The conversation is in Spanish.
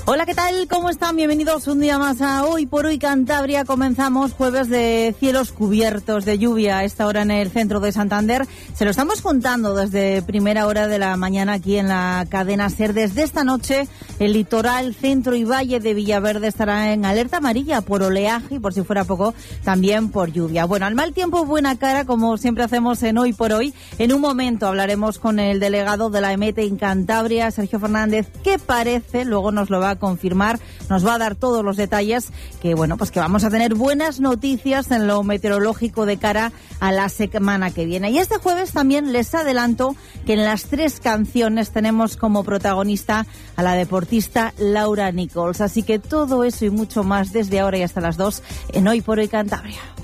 Hola, ¿qué tal? ¿Cómo están? Bienvenidos un día más a Hoy por Hoy Cantabria. Comenzamos jueves de cielos cubiertos de lluvia a esta hora en el centro de Santander. Se lo estamos contando desde primera hora de la mañana aquí en la cadena SER. Desde esta noche el litoral, centro y valle de Villaverde estará en alerta amarilla por oleaje y, por si fuera poco, también por lluvia. Bueno, al mal tiempo buena cara, como siempre hacemos en Hoy por Hoy. En un momento hablaremos con el delegado de la EMET en Cantabria, Sergio Fernández, que parece, luego nos lo va a confirmar, nos va a dar todos los detalles, que bueno, pues que vamos a tener buenas noticias en lo meteorológico de cara a la semana que viene. Y este jueves también les adelanto que en las 3 canciones tenemos como protagonista a la deportista Laura Nichols. Así que todo eso y mucho más desde ahora y hasta las 2 en Hoy por Hoy Cantabria.